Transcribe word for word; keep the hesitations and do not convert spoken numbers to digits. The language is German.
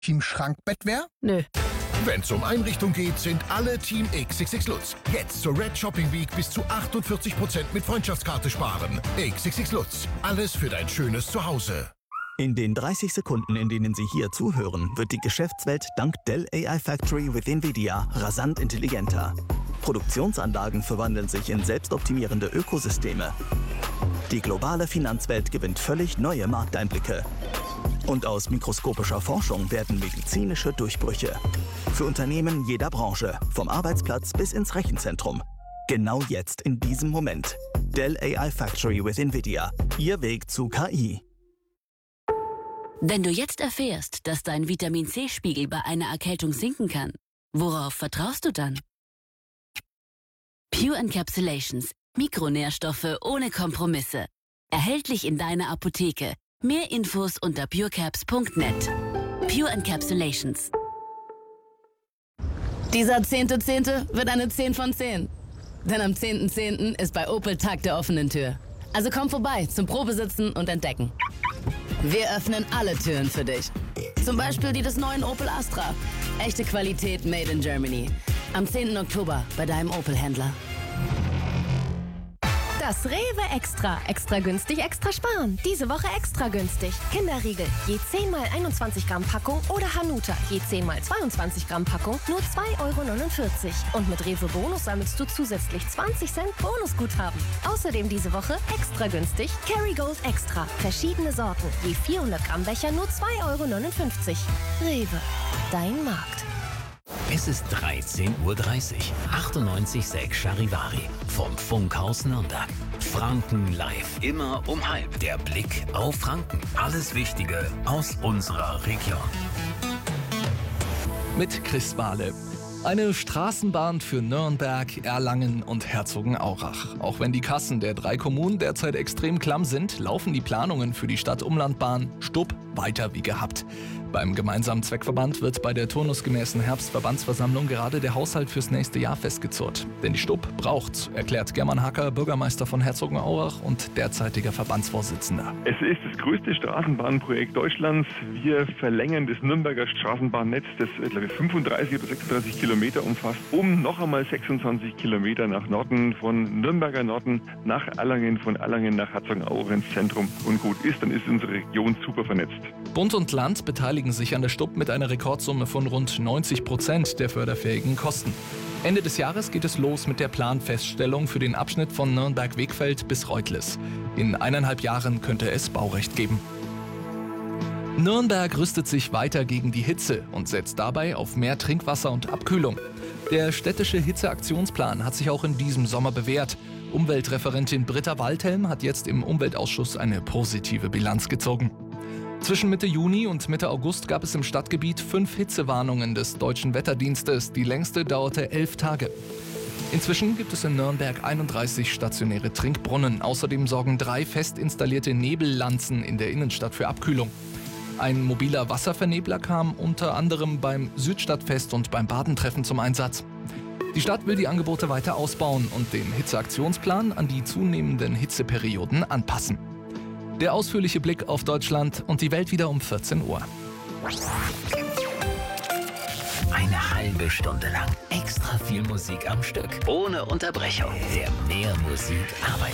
Team Schrankbettwehr? Nö. Wenn's um Einrichtung geht, sind alle Team X X X Lutz. Jetzt zur Red Shopping Week bis zu achtundvierzig Prozent mit Freundschaftskarte sparen. X X X Lutz. Alles für dein schönes Zuhause. In den dreißig Sekunden, in denen Sie hier zuhören, wird die Geschäftswelt dank Dell A I Factory with NVIDIA rasant intelligenter. Produktionsanlagen verwandeln sich in selbstoptimierende Ökosysteme. Die globale Finanzwelt gewinnt völlig neue Markteinblicke. Und aus mikroskopischer Forschung werden medizinische Durchbrüche. Für Unternehmen jeder Branche, vom Arbeitsplatz bis ins Rechenzentrum. Genau jetzt, in diesem Moment. Dell A I Factory with NVIDIA. Ihr Weg zu K I. Wenn du jetzt erfährst, dass dein Vitamin-C-Spiegel bei einer Erkältung sinken kann, worauf vertraust du dann? Pure Encapsulations. Mikronährstoffe ohne Kompromisse. Erhältlich in deiner Apotheke. Mehr Infos unter purecaps punkt net. Pure Encapsulations. Dieser zehnte Zehnte wird eine zehn von zehn. Denn am zehnten Zehnten ist bei Opel Tag der offenen Tür. Also komm vorbei zum Probesitzen und Entdecken. Wir öffnen alle Türen für dich. Zum Beispiel die des neuen Opel Astra. Echte Qualität made in Germany. Am zehnten Oktober bei deinem Opel-Händler. Das Rewe Extra. Extra günstig, extra sparen. Diese Woche extra günstig. Kinderriegel, je zehn mal einundzwanzig Gramm Packung oder Hanuta, je zehn mal zweiundzwanzig Gramm Packung, nur zwei Euro neunundvierzig. Und mit Rewe Bonus sammelst du zusätzlich zwanzig Cent Bonusguthaben. Außerdem diese Woche extra günstig Kerrygold Extra. Verschiedene Sorten, je vierhundert Gramm Becher, nur zwei Euro neunundfünfzig. Rewe, dein Markt. Es ist dreizehn Uhr dreißig. achtundneunzig Komma sechs Charivari vom Funkhaus Nürnberg. Franken live. Immer um halb. Der Blick auf Franken. Alles Wichtige aus unserer Region. Mit Chris Wahle. Eine Straßenbahn für Nürnberg, Erlangen und Herzogenaurach. Auch wenn die Kassen der drei Kommunen derzeit extrem klamm sind, laufen die Planungen für die Stadtumlandbahn Stupp weiter wie gehabt. Beim gemeinsamen Zweckverband wird bei der turnusgemäßen Herbstverbandsversammlung gerade der Haushalt fürs nächste Jahr festgezurrt. Denn die Stupp braucht's, erklärt German Hacker, Bürgermeister von Herzogenaurach und derzeitiger Verbandsvorsitzender. Es ist das größte Straßenbahnprojekt Deutschlands. Wir verlängern das Nürnberger Straßenbahnnetz, das glaube ich fünfunddreißig oder sechsunddreißig Kilometer umfasst, um noch einmal sechsundzwanzig Kilometer nach Norden, von Nürnberger Norden nach Erlangen, von Erlangen nach Herzogenaurach ins Zentrum. Und gut ist, dann ist unsere Region super vernetzt. Bund und Land beteiligen sich an der Stupp mit einer Rekordsumme von rund neunzig Prozent der förderfähigen Kosten. Ende des Jahres geht es los mit der Planfeststellung für den Abschnitt von Nürnberg-Wegfeld bis Reutlers. In eineinhalb Jahren könnte es Baurecht geben. Nürnberg rüstet sich weiter gegen die Hitze und setzt dabei auf mehr Trinkwasser und Abkühlung. Der städtische Hitzeaktionsplan hat sich auch in diesem Sommer bewährt. Umweltreferentin Britta Waldhelm hat jetzt im Umweltausschuss eine positive Bilanz gezogen. Zwischen Mitte Juni und Mitte August gab es im Stadtgebiet fünf Hitzewarnungen des Deutschen Wetterdienstes. Die längste dauerte elf Tage. Inzwischen gibt es in Nürnberg einunddreißig stationäre Trinkbrunnen. Außerdem sorgen drei fest installierte Nebellanzen in der Innenstadt für Abkühlung. Ein mobiler Wasservernebler kam unter anderem beim Südstadtfest und beim Badentreffen zum Einsatz. Die Stadt will die Angebote weiter ausbauen und den Hitzeaktionsplan an die zunehmenden Hitzeperioden anpassen. Der ausführliche Blick auf Deutschland und die Welt wieder um vierzehn Uhr. Eine halbe Stunde lang extra viel Musik am Stück. Ohne Unterbrechung. Der Mehr Musik Arbeit.